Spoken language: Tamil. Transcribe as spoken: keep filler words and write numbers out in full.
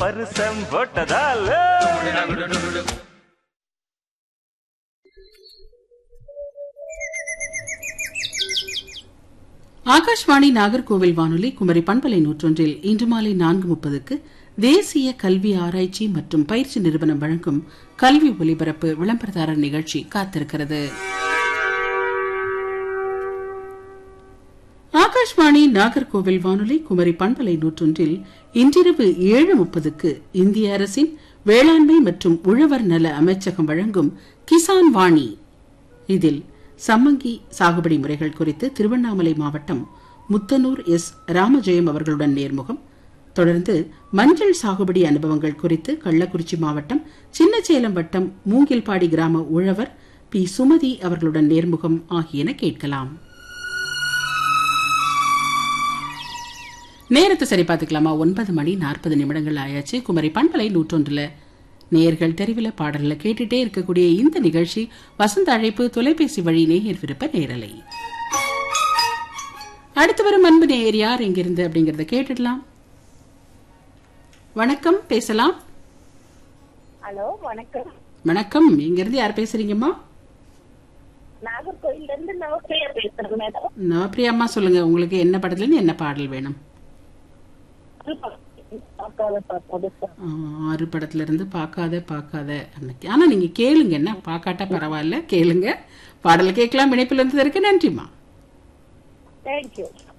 பரிசம் போட்டதால ஆகாஷ்வாணி நாகர்கோவில் வானொலி குமரி பண்பலை நூற்றொன்றில் இன்று மாலை நான்கு முப்பதுக்கு தேசிய கல்வி ஆராய்ச்சி மற்றும் பயிற்சி நிறுவனம் வழங்கும் கல்வி ஒலிபரப்பு விளம்பரதாரர் நிகழ்ச்சி காத்திருக்கிறது. ஆகாஷ்வாணி நாகர்கோவில் வானொலி குமரி பண்பலை நூற்றொன்றில் இன்றிரவு ஏழு முப்பதுக்கு இந்திய அரசின் வேளாண்மை மற்றும் உழவர் நல அமைச்சகம் வழங்கும் கிசான் வாணி. இதில் சம்மங்கி சாகுபடி முறைகள் குறித்து திருவண்ணாமலை மாவட்டம் முத்தனூர் எஸ் ராமஜெயம் அவர்களுடன் நேர்முகம். தொடர்ந்து மஞ்சள் சாகுபடி அனுபவங்கள் குறித்து கள்ளக்குறிச்சி மாவட்டம் சின்னசேலம் வட்டம் மூங்கில்பாடி கிராம உழவர் பி சுமதி அவர்களுடன் நேர்முகம் ஆகியன கேட்கலாம். நேரத்தை சரி பார்த்துக்கலாமா? ஒன்பது மணி நாற்பது நிமிடங்கள் ஆயாச்சு. குமரி பண்பலை நூற்றொன்றுல நேயர்கள் தெரிவில பாடல்களை கேட்டுட்டே இருக்கக்கூடிய இந்த நிகழ்ச்சி வசந்த அழைப்பு தொலைபேசி வழி நேயர் விருப்ப நேரலை. அடுத்து வரும் அன்பு நேயர் யார் எங்கிருந்து அப்படிங்கறத கேட்டுடலாம். வணக்கம், பேசலாம். ஹலோ, வணக்கம். வணக்கம், இங்கிருந்து யார் பேசுறீங்கம்மா? நாகர்கோயில இருந்து நவப்பிரியா பேசுறேன் மேடம். நவப்பிரியா அம்மா, சொல்லுங்க, உங்களுக்கு என்ன படத்துல இருந்து என்ன பாடல் வேணும்? ஆறு படத்துல இருந்து பார்க்காத பார்க்காத. ஆனா நீங்க கேளுங்க, என்ன பார்க்காட்டா பரவாயில்ல, கேளுங்க. பாடல் கேட்கலாம். இணைப்பில் இருந்ததற்கு நன்றிமா. தேங்க்யூ.